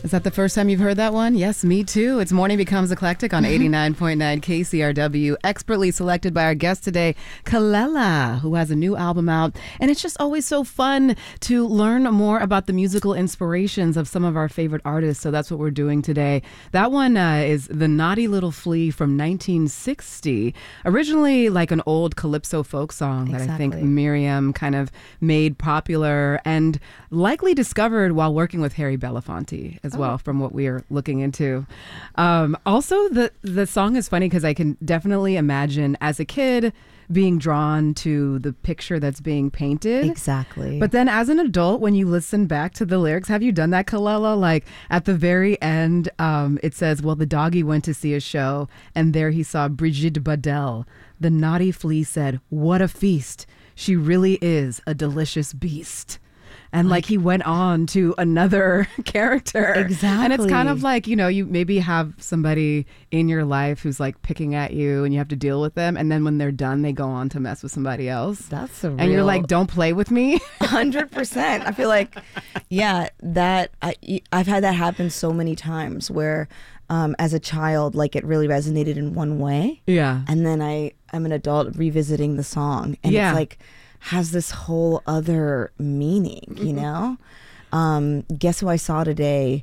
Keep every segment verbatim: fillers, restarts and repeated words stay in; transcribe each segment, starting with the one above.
Is that the first time you've heard that one? Yes, me too. It's Morning Becomes Eclectic on eighty-nine point nine K C R W. Expertly selected by our guest today, Kelela, who has a new album out. And it's just always so fun to learn more about the musical inspirations of some of our favorite artists. So that's what we're doing today. That one uh, is The Naughty Little Flea from nineteen sixty. Originally like an old calypso folk song that exactly. I think Miriam kind of made popular and likely discovered while working with Harry Belafonte as well, from what we are looking into. Um, also, the the song is funny because I can definitely imagine as a kid being drawn to the picture that's being painted. Exactly. But then as an adult, when you listen back to the lyrics, have you done that, Kelela? Like at the very end, um, it says, well, the doggy went to see a show and there he saw Brigitte Bardot. The naughty flea said, what a feast. She really is a delicious beast. And like, like he went on to another character. Exactly. And it's kind of like, you know, you maybe have somebody in your life who's like picking at you and you have to deal with them. And then when they're done, they go on to mess with somebody else. That's a real... And you're like, don't play with me. one hundred percent. I feel like, yeah, that I, I've had that happen so many times where um, as a child, like it really resonated in one way. Yeah. And then I, I'm an adult revisiting the song. And yeah. it's like, has this whole other meaning, you know? Um, Guess Who I Saw Today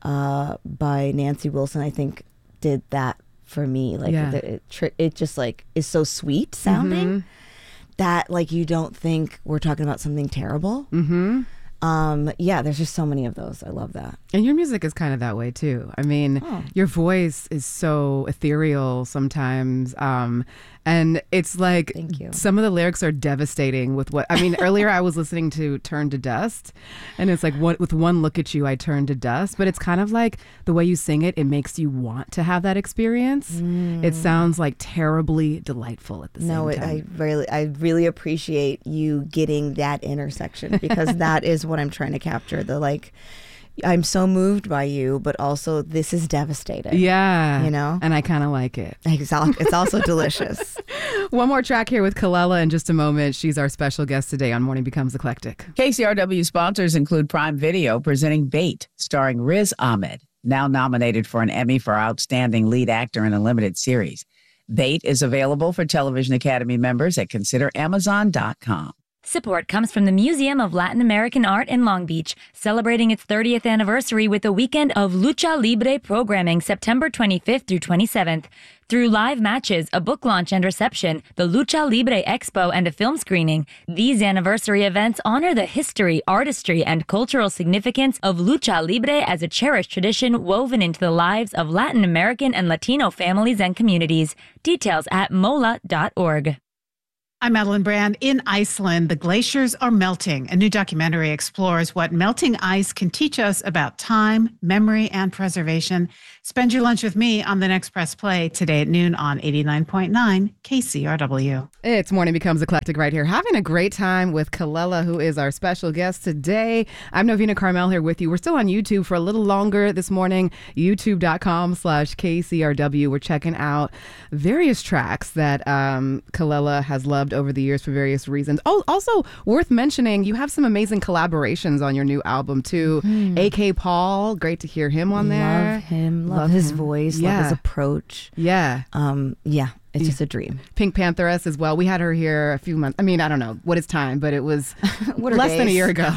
uh, by Nancy Wilson, I think, did that for me. Like, yeah. the, it, tr- it just, like, is so sweet sounding mm-hmm. that, like, you don't think we're talking about something terrible. Mm-hmm. Um, yeah, there's just so many of those. I love that. And your music is kind of that way too. I mean, oh. your voice is so ethereal sometimes. Um, and it's like Thank you. Some of the lyrics are devastating with what, I mean, earlier I was listening to Turn to Dust and it's like, what, with one look at you, I turn to dust. But it's kind of like the way you sing it, it makes you want to have that experience. Mm. It sounds like terribly delightful at the same no, time. No, I really, I really appreciate you getting that intersection because that is what I'm trying to capture. The like, I'm so moved by you, but also this is devastating. Yeah. You know? And I kind of like it. Exactly. It's also delicious. One more track here with Kelela in just a moment. She's our special guest today on Morning Becomes Eclectic. K C R W sponsors include Prime Video presenting Bait, starring Riz Ahmed, now nominated for an Emmy for Outstanding Lead Actor in a Limited Series. Bait is available for Television Academy members at consider amazon dot com. Support comes from the Museum of Latin American Art in Long Beach, celebrating its thirtieth anniversary with a weekend of Lucha Libre programming September twenty-fifth through twenty-seventh. Through live matches, a book launch and reception, the Lucha Libre Expo, and a film screening, these anniversary events honor the history, artistry, and cultural significance of Lucha Libre as a cherished tradition woven into the lives of Latin American and Latino families and communities. Details at mola dot org. I'm Madeline Brand. In Iceland, the glaciers are melting. A new documentary explores what melting ice can teach us about time, memory, and preservation. Spend your lunch with me on the next Press Play today at noon on eighty-nine point nine K C R W. It's Morning Becomes Eclectic right here. Having a great time with Kelela, who is our special guest today. I'm Novena Carmel here with you. We're still on YouTube for a little longer this morning. YouTube.com slash KCRW. We're checking out various tracks that um, Kelela has loved over the years for various reasons. Oh, also worth mentioning, you have some amazing collaborations on your new album too. Mm. A K Paul, great to hear him on there. Love him, love, love his him. voice, yeah. love his approach. Yeah. Um, yeah, it's yeah. just a dream. Pink Pantheress as well. We had her here a few months. I mean, I don't know what is time, but it was less days? than a year ago.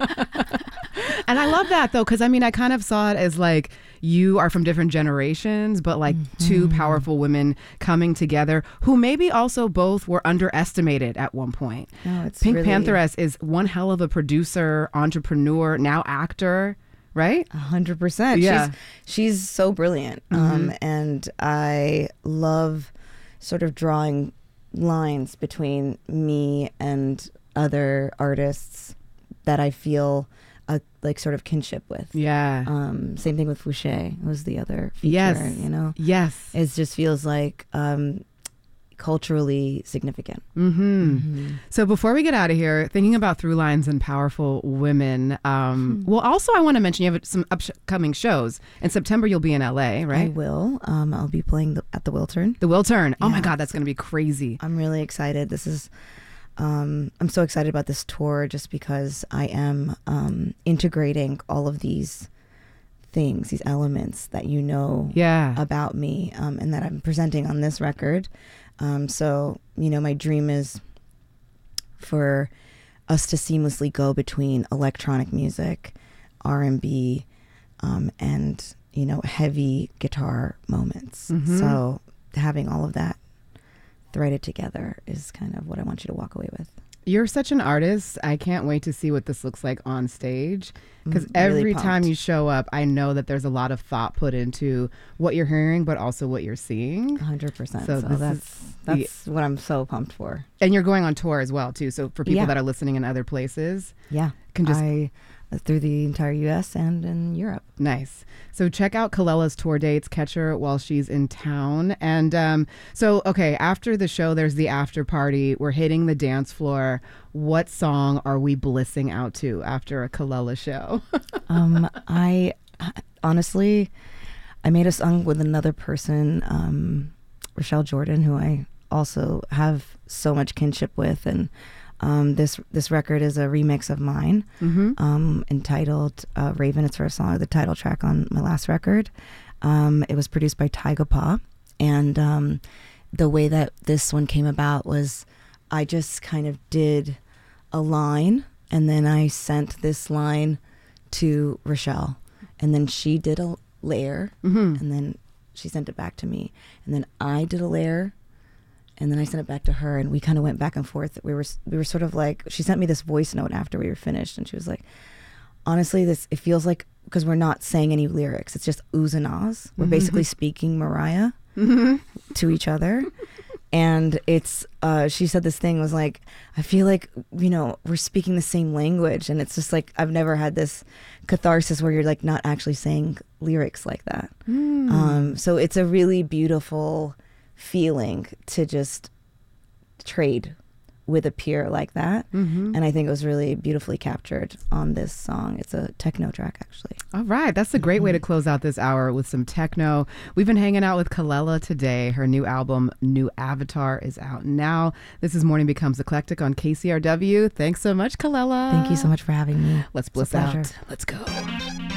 And I love that though, because I mean, I kind of saw it as like you are from different generations, but like mm-hmm. two powerful women coming together who maybe also both were underestimated at one point. No, it's Pink really... Pantheress is one hell of a producer, entrepreneur, now actor. Right? A hundred percent. Yeah. She's, she's so brilliant. Mm-hmm. Um, and I love sort of drawing lines between me and other artists that I feel a like sort of kinship with. Yeah. Um, same thing with Fouché was the other feature, yes. you know? Yes. It just feels like um, culturally significant. Mm-hmm. Mm-hmm. So before we get out of here, thinking about through lines and powerful women, um, mm-hmm. well, also I want to mention you have some upcoming shows. In September, you'll be in L A, right? I will. Um, I'll be playing the, at the Wiltern. The Wiltern. Oh yeah. my God, that's going to be crazy. I'm really excited. This is... Um, I'm so excited about this tour just because I am um, integrating all of these things, these elements that you know Yeah. about me, um, and that I'm presenting on this record. Um, so, you know, my dream is for us to seamlessly go between electronic music, R and B, um, and, you know, heavy guitar moments. Mhm. So having all of that threaded together is kind of what I want you to walk away with. You're such an artist. I can't wait to see what this looks like on stage. Because I'm really every time pumped. you show up, I know that there's a lot of thought put into what you're hearing, but also what you're seeing. one hundred percent. So So, this that's is the- that's what I'm so pumped for. And you're going on tour as well, too. So for people Yeah. that are listening in other places, Yeah. can just I through the entire U S and in Europe. nice. So check out Kelela's tour dates. Catch her while she's in town. And um, so, okay, after the show, there's the after party. We're hitting the dance floor. What song are we blissing out to after a Kelela show? Um, I honestly, I made a song with another person, um, Rochelle Jordan, who I also have so much kinship with, and um, this this record is a remix of mine, Mm-hmm. um, entitled uh, "Raven." It's her song, the title track on my last record. Um, it was produced by Tyga Pa, and um, the way that this one came about was I just kind of did a line, and then I sent this line to Rochelle, and then she did a layer, Mm-hmm. and then she sent it back to me, and then I did a layer, and then I sent it back to her, and we kind of went back and forth. We were we were sort of like, she sent me this voice note after we were finished, and she was like, honestly, this it feels like, because we're not saying any lyrics, it's just oohs and ahs. We're basically speaking Mariah to each other. And it's, uh, she said this thing was like, I feel like, you know, we're speaking the same language. And it's just like, I've never had this catharsis where you're like not actually saying lyrics like that. Um, so it's a really beautiful feeling to just trade with a peer like that. Mm-hmm. And I think it was really beautifully captured on this song. It's a techno track, actually. All right. That's a great way to close out this hour with some techno. We've been hanging out with Kelela today. Her new album, New Avatar, is out now. This is Morning Becomes Eclectic on K C R W. Thanks so much, Kelela. Thank you so much for having me. Let's It's a bliss pleasure. out. Let's go.